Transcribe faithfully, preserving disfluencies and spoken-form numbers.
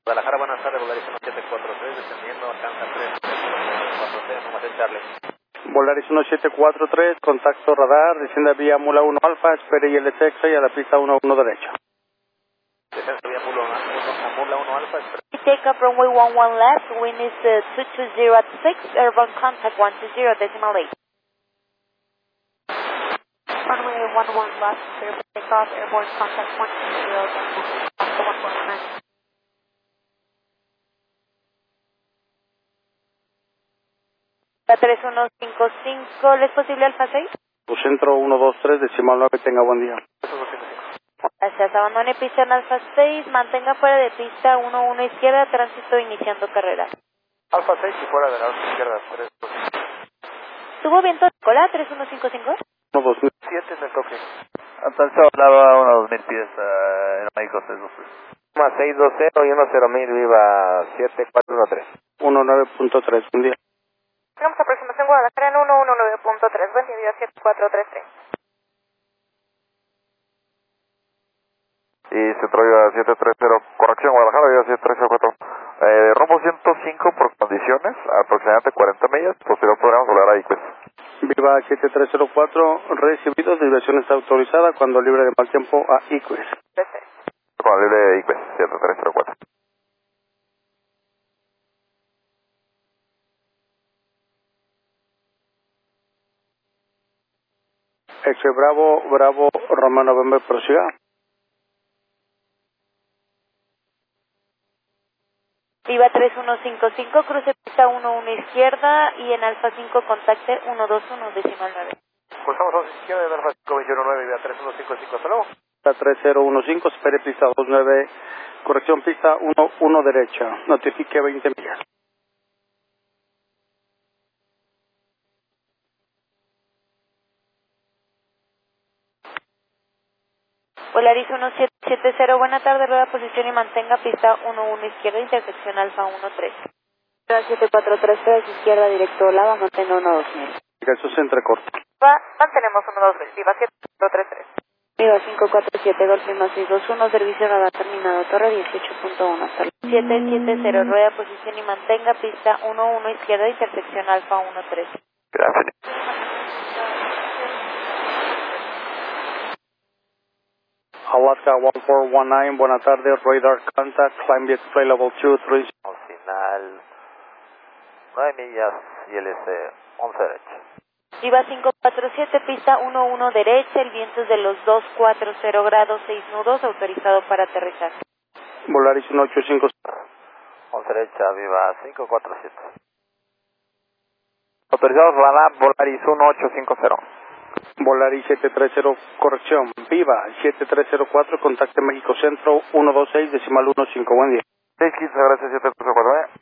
Guadalajara, buenas tardes, Volaris uno siete cuatro tres, descendiendo, alcanza tres cuatro tres, información Charlie. Volaris uno siete cuatro tres, contacto radar, desciende vía Mula uno Alfa, espere y el Texas y a la pista uno uno derecha. Descenso vía Mula uno, Mula uno Alfa, espere. Take up runway one one left, wind is uh, two two zero at six, airborne contact one two zero, decimal eight. Runway one one left, clear for takeoff, airborne contact one two zero, decimal one one nine. tres uno cinco cinco, ¿le es posible Alfa seis? Centro uno dos tres, decimal nueve, tenga buen día. Gracias, abandone pista en Alfa seis, mantenga fuera de pista uno uno izquierda, tránsito iniciando carrera. Alfa seis y fuera de la alfa izquierda, tres dos. ¿Tuvo viento de cola tres uno cinco cinco? uno dos mil. siete en el toque. Hasta el sábado hablaba uno dos mil pies uh, en México seis dos tres. seis dos cero y uno cero mil, viva siete cuatro uno tres. uno nueve punto tres, buen día. Tenemos aproximación Guadalajara en uno uno nueve punto tres, buen día, siete cuatro tres tres. Y se trae a siete tres cero, corrección Guadalajara, ya siete tres cero cuatro. Eh, rumbo ciento cinco por condiciones, aproximadamente cuarenta millas, posterior podremos volar a Iques. Viva siete tres cero cuatro, recibido, desviación está autorizada cuando libre de mal tiempo a Iques. Con libre de Iques, siete tres cero cuatro. Ex Bravo, Bravo, Roma November, prosiga. Viva tres uno cinco cinco, cruce pista uno uno izquierda y en Alfa cinco contacte uno dos uno, decimal nueve. Cruzamos a izquierda de Alfa cinco veintiuno nueve, viva tres uno cinco cinco, hasta luego. tres cero uno cinco, espere pista dos nueve, corrección pista uno uno derecha, notifique veinte millas. Volaris uno siete siete cero, buena tarde, rueda posición y mantenga pista uno uno izquierda, intersección Alfa uno tres. siete cuatro tres tres, izquierda, directo Lava, mantén uno dos mil. Eso se entrecorta. Va, mantenemos uno dos mil, viva siete cuatro tres tres. Viva cinco cuatro siete, Golfo más seis dos uno, servicio radar terminado, torre dieciocho punto uno, hasta luego. siete siete cero, rueda posición y mantenga pista uno uno izquierda, intersección Alfa uno tres. Gracias. Alaska one four one nine, buenas tardes, radar contact, climb jet flight level two three. Al final, nueve millas y el S once derecha. Viva cinco cuatro siete, pista uno uno derecha, el viento es de los dos cuatro cero grados, seis nudos, autorizado para aterrizar. Volaris uno ocho cinco. once derecha, viva cinco cuatro siete. Autorizados Radar Volaris uno ocho cinco cero. Volaris siete tres cero, corrección, viva siete tres cero cuatro, contacte México Centro uno dos seis, decimal uno cinco, buen día. seis quince, gracias, siete tres cero cuatro.